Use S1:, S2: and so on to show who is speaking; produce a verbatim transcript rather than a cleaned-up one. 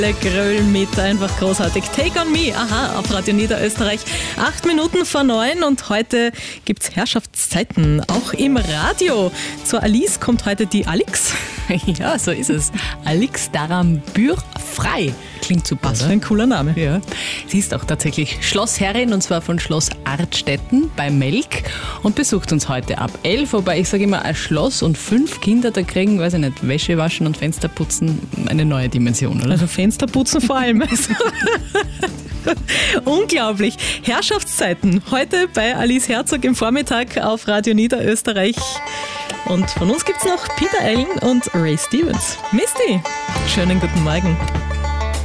S1: Gröll mit einfach großartig. Take on me, aha, auf Radio Niederösterreich. Acht Minuten vor neun und heute gibt's Herrschaftszeiten, auch im Radio. Zur Alice kommt heute die Alix.
S2: Ja, so ist es. Alix Darambür frei. Klingt super,
S1: Was für ein cooler Name.
S2: Ja. Sie ist auch tatsächlich Schlossherrin und zwar von Schloss Artstetten bei Melk und besucht uns heute ab elf. Wobei ich sage immer, ein Schloss und fünf Kinder, da kriegen, weiß ich nicht, Wäsche waschen und Fenster putzen eine neue Dimension, oder?
S1: Also Fenster putzen vor allem. Unglaublich. Herrschaftszeiten. Heute bei Alice Herzog im Vormittag auf Radio Niederösterreich. Und von uns gibt's noch Peter Allen und Ray Stevens. Misty, schönen guten Morgen.